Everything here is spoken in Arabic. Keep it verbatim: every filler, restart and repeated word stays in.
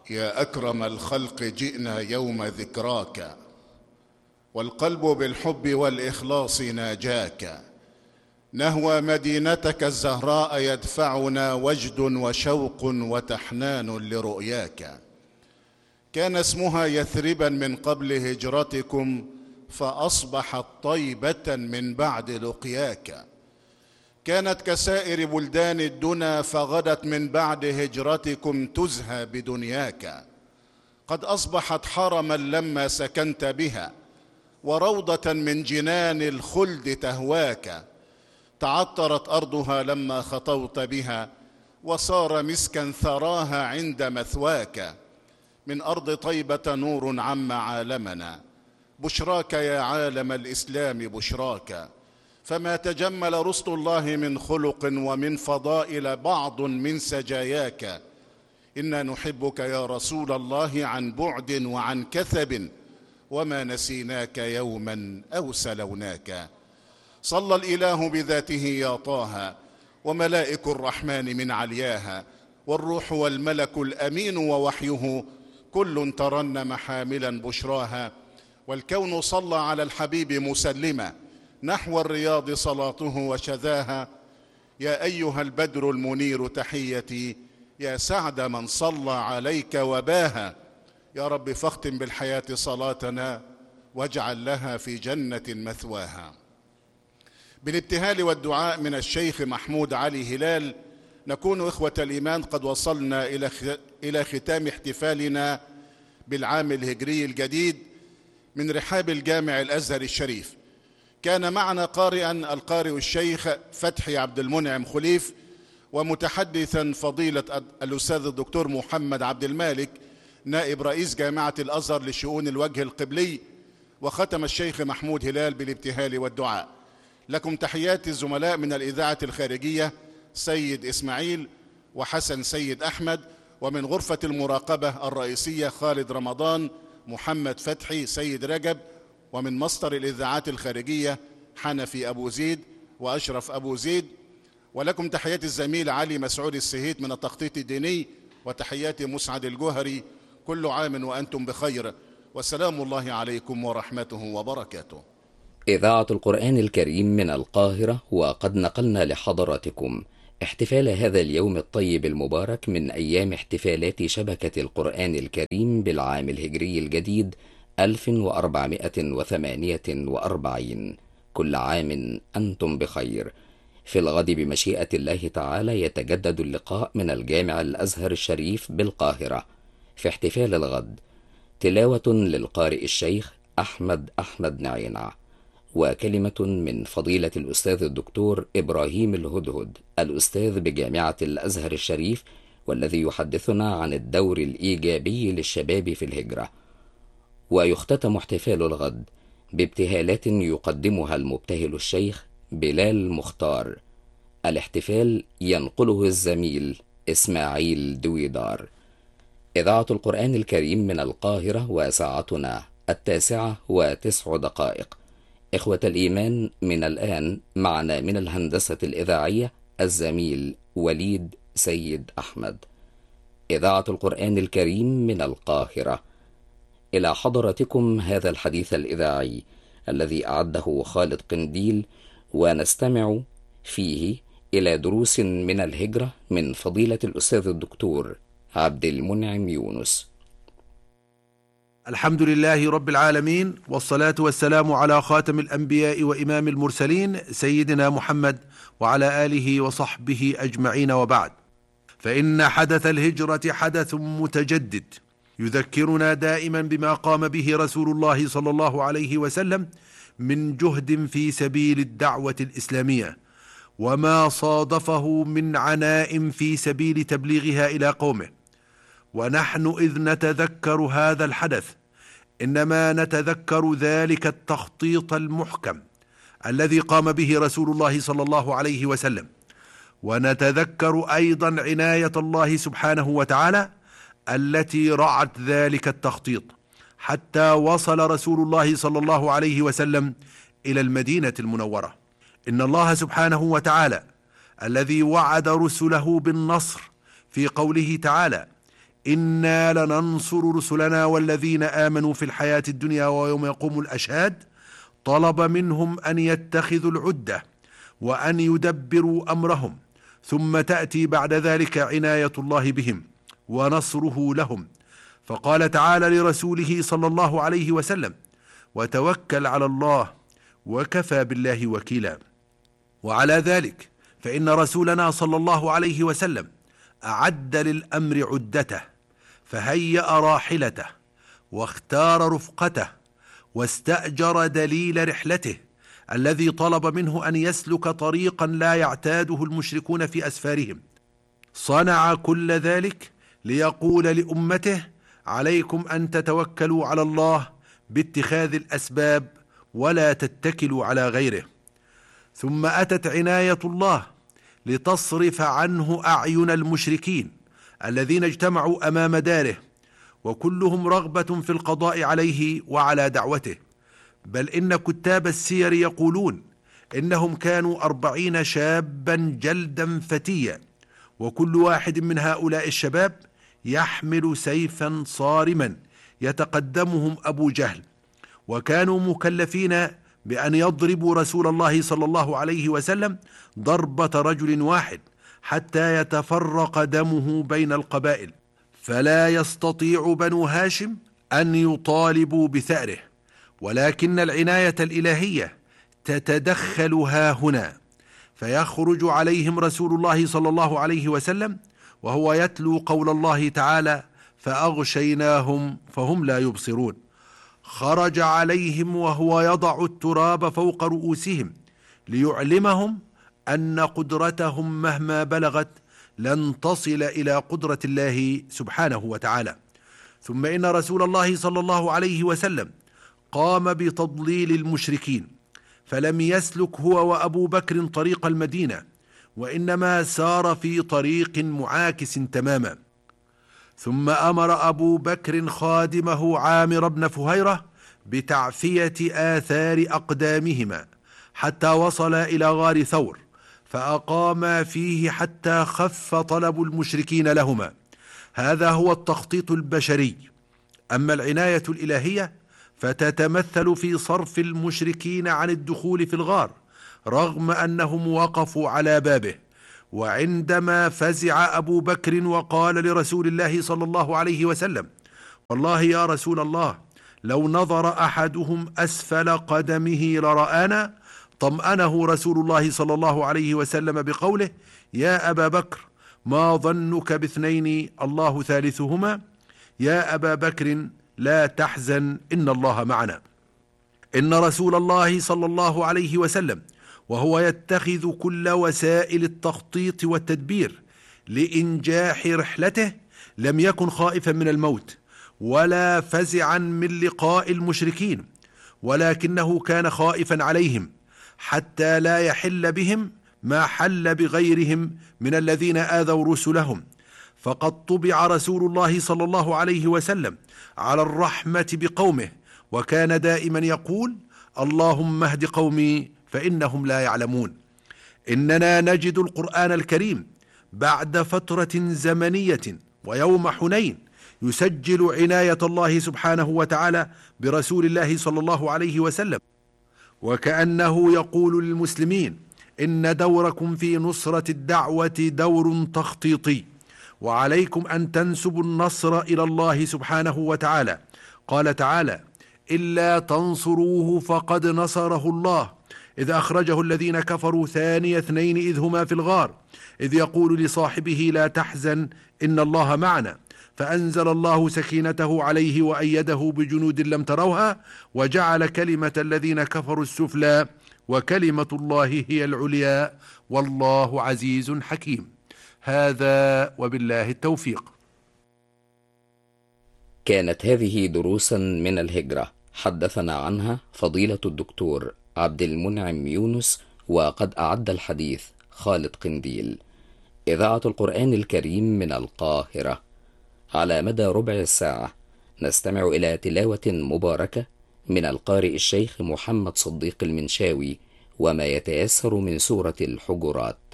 يا أكرم الخلق جئنا يوم ذكراك، والقلب بالحب والإخلاص ناجاك. نهوى مدينتك الزهراء يدفعنا وجد وشوق وتحنان لرؤياك. كان اسمها يثربا من قبل هجرتكم، فأصبحت طيبة من بعد لقياك. كانت كسائر بلدان الدنا، فغدت من بعد هجرتكم تزهى بدنياك. قد أصبحت حرما لما سكنت بها، وروضة من جنان الخلد تهواك. تعطرت أرضها لما خطوت بها، وصار مسكا ثراها عند مثواك. من أرض طيبة نور عم عالمنا، بشراك يا عالم الإسلام بشراك. فما تجمل رسل الله من خلق ومن فضائل بعض من سجاياك. إنا نحبك يا رسول الله عن بعد وعن كثب، وما نسيناك يوما أو سلوناك. صلى الإله بذاته يا طه، وملائك الرحمن من علياها، والروح والملك الأمين ووحيه، كل ترنم حاملا بشراها. والكون صلى على الحبيب مسلما، نحو الرياض صلاته وشذاها. يا أيها البدر المنير تحيتي، يا سعد من صلى عليك وباها. يا رب فاختم بالحياة صلاتنا، واجعل لها في جنة مثواها. بالابتهال والدعاء من الشيخ محمود علي هلال، نكون إخوة الإيمان قد وصلنا إلى ختام احتفالنا بالعام الهجري الجديد من رحاب الجامع الأزهر الشريف. كان معنا قارئا القارئ الشيخ فتحي عبد المنعم خليف، ومتحدثا فضيلة الأستاذ الدكتور محمد عبد المالك نائب رئيس جامعة الأزهر لشؤون الوجه القبلي. وختم الشيخ محمود هلال بالابتهال والدعاء. لكم تحيات الزملاء من الإذاعة الخارجية سيد إسماعيل وحسن سيد أحمد، ومن غرفة المراقبة الرئيسية خالد رمضان، محمد فتحي، سيد رجب، ومن مصدر الإذاعات الخارجية حنفي أبو زيد وأشرف أبو زيد. ولكم تحيات الزميل علي مسعود السهيت من التخطيط الديني، وتحيات مسعد الجوهري. كل عام وأنتم بخير، والسلام الله عليكم ورحمته وبركاته. إذاعة القرآن الكريم من القاهرة، وقد نقلنا لحضراتكم احتفال هذا اليوم الطيب المبارك من أيام احتفالات شبكة القرآن الكريم بالعام الهجري الجديد ألف وأربعمائة وثمانية وأربعين. كل عام أنتم بخير. في الغد بمشيئة الله تعالى يتجدد اللقاء من الجامع الأزهر الشريف بالقاهرة. في احتفال الغد تلاوة للقارئ الشيخ أحمد أحمد نعينع، وكلمة من فضيلة الأستاذ الدكتور إبراهيم الهدهد الأستاذ بجامعة الأزهر الشريف، والذي يحدثنا عن الدور الإيجابي للشباب في الهجرة. ويختتم احتفال الغد بابتهالات يقدمها المبتهل الشيخ بلال مختار. الاحتفال ينقله الزميل إسماعيل دويدار. إذاعة القرآن الكريم من القاهرة، وساعتنا التاسعة وتسع دقائق. إخوة الإيمان، من الآن معنا من الهندسة الإذاعية الزميل وليد سيد أحمد. إذاعة القرآن الكريم من القاهرة، إلى حضرتكم هذا الحديث الإذاعي الذي أعده خالد قنديل، ونستمع فيه إلى دروس من الهجرة من فضيلة الأستاذ الدكتور عبد المنعم يونس. الحمد لله رب العالمين، والصلاة والسلام على خاتم الأنبياء وإمام المرسلين سيدنا محمد وعلى آله وصحبه أجمعين، وبعد. فإن حدث الهجرة حدث متجدد يذكرنا دائما بما قام به رسول الله صلى الله عليه وسلم من جهد في سبيل الدعوة الإسلامية، وما صادفه من عناء في سبيل تبليغها إلى قومه. ونحن إذ نتذكر هذا الحدث إنما نتذكر ذلك التخطيط المحكم الذي قام به رسول الله صلى الله عليه وسلم، ونتذكر أيضا عناية الله سبحانه وتعالى التي رعت ذلك التخطيط حتى وصل رسول الله صلى الله عليه وسلم إلى المدينة المنورة. إن الله سبحانه وتعالى الذي وعد رسله بالنصر في قوله تعالى: إنا لننصر رسلنا والذين آمنوا في الحياة الدنيا ويوم يقوم الأشهاد، طلب منهم أن يتخذوا العدة وأن يدبروا أمرهم، ثم تأتي بعد ذلك عناية الله بهم ونصره لهم. فقال تعالى لرسوله صلى الله عليه وسلم: وتوكل على الله وكفى بالله وكيلا. وعلى ذلك فإن رسولنا صلى الله عليه وسلم أعد للأمر عدته، فهيأ راحلته واختار رفقته واستأجر دليل رحلته الذي طلب منه أن يسلك طريقا لا يعتاده المشركون في أسفارهم. صنع كل ذلك ليقول لأمته: عليكم أن تتوكلوا على الله باتخاذ الأسباب ولا تتكلوا على غيره. ثم أتت عناية الله لتصرف عنه أعين المشركين الذين اجتمعوا أمام داره، وكلهم رغبة في القضاء عليه وعلى دعوته. بل إن كتاب السير يقولون إنهم كانوا أربعين شابا جلدا فتيا، وكل واحد من هؤلاء الشباب يحمل سيفا صارما يتقدمهم أبو جهل، وكانوا مكلفين بأن يضربوا رسول الله صلى الله عليه وسلم ضربة رجل واحد حتى يتفرق دمه بين القبائل، فلا يستطيع بنو هاشم أن يطالبوا بثأره. ولكن العناية الإلهية تتدخل ها هنا، فيخرج عليهم رسول الله صلى الله عليه وسلم وهو يتلو قول الله تعالى: فأغشيناهم فهم لا يبصرون. خرج عليهم وهو يضع التراب فوق رؤوسهم ليعلمهم أن قدرتهم مهما بلغت لن تصل إلى قدرة الله سبحانه وتعالى. ثم إن رسول الله صلى الله عليه وسلم قام بتضليل المشركين، فلم يسلك هو وأبو بكر طريق المدينة، وإنما سار في طريق معاكس تماما. ثم أمر أبو بكر خادمه عامر بن فهيرة بتعفية آثار أقدامهما حتى وصل إلى غار ثور، فأقاما فيه حتى خف طلب المشركين لهما. هذا هو التخطيط البشري. أما العناية الإلهية فتتمثل في صرف المشركين عن الدخول في الغار رغم أنهم وقفوا على بابه. وعندما فزع أبو بكر وقال لرسول الله صلى الله عليه وسلم: والله يا رسول الله، لو نظر أحدهم أسفل قدمه لرآنا، طمأنه رسول الله صلى الله عليه وسلم بقوله: يا أبا بكر، ما ظنك باثنين الله ثالثهما؟ يا أبا بكر لا تحزن، إن الله معنا. إن رسول الله صلى الله عليه وسلم وهو يتخذ كل وسائل التخطيط والتدبير لإنجاح رحلته لم يكن خائفا من الموت ولا فزعا من لقاء المشركين، ولكنه كان خائفا عليهم حتى لا يحل بهم ما حل بغيرهم من الذين آذوا رسلهم. فقد طبع رسول الله صلى الله عليه وسلم على الرحمة بقومه، وكان دائما يقول: اللهم اهد قومي فإنهم لا يعلمون. إننا نجد القرآن الكريم بعد فترة زمنية ويوم حنين يسجل عناية الله سبحانه وتعالى برسول الله صلى الله عليه وسلم، وكأنه يقول للمسلمين: إن دوركم في نصرة الدعوة دور تخطيطي، وعليكم أن تنسبوا النصر إلى الله سبحانه وتعالى. قال تعالى: إلا تنصروه فقد نصره الله إذ أخرجه الذين كفروا ثاني اثنين إذ هما في الغار إذ يقول لصاحبه لا تحزن إن الله معنا، فأنزل الله سكينته عليه وأيده بجنود لم تروها وجعل كلمة الذين كفروا السفلى وكلمة الله هي العليا والله عزيز حكيم. هذا وبالله التوفيق. كانت هذه دروسا من الهجرة حدثنا عنها فضيلة الدكتور عبد المنعم يونس، وقد أعد الحديث خالد قنديل. إذاعة القرآن الكريم من القاهرة. على مدى ربع ساعة نستمع إلى تلاوة مباركة من القارئ الشيخ محمد صديق المنشاوي وما يتيسر من سورة الحجرات.